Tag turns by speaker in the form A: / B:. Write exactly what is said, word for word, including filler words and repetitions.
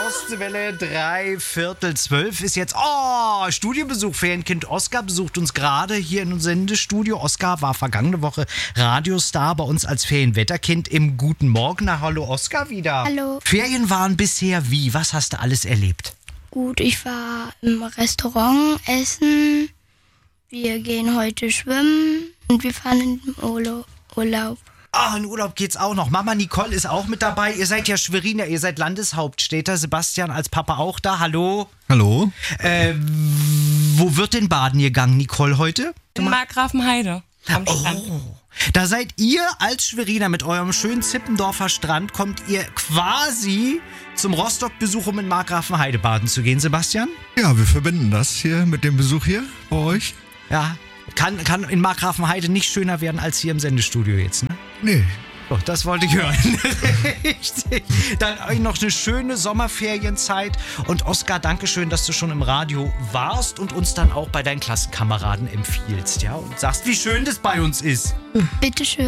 A: Welle, drei Viertel zwölf ist jetzt, oh, Studiobesuch. Ferienkind Oskar besucht uns gerade hier in unserem Sendestudio. Oskar war vergangene Woche Radiostar bei uns als Ferienwetterkind im Guten Morgen. Na, hallo Oskar wieder.
B: Hallo.
A: Ferien waren bisher wie? Was hast du alles erlebt?
B: Gut, ich war im Restaurant essen. Wir gehen heute schwimmen und wir fahren in den Urlaub. Urlaub.
A: Ah, in Urlaub geht's auch noch. Mama Nicole ist auch mit dabei. Ihr seid ja Schweriner, ihr seid Landeshauptstädter. Sebastian als Papa auch da. Hallo.
C: Hallo.
A: Äh, wo wird denn baden gegangen, Nicole, heute?
D: In Markgrafenheide am Strand.
A: Oh, da seid ihr als Schweriner mit eurem schönen Zippendorfer Strand, kommt ihr quasi zum Rostock-Besuch, um in Markgrafenheide baden zu gehen, Sebastian?
C: Ja, wir verbinden das hier mit dem Besuch hier bei euch.
A: Ja, kann, kann in Markgrafenheide nicht schöner werden als hier im Sendestudio jetzt, ne?
C: Nee.
A: Oh, das wollte ich hören. Richtig. Dann euch noch eine schöne Sommerferienzeit. Und Oskar, danke schön, dass du schon im Radio warst und uns dann auch bei deinen Klassenkameraden empfiehlst, ja? Und sagst, wie schön das bei uns ist.
B: Bitteschön.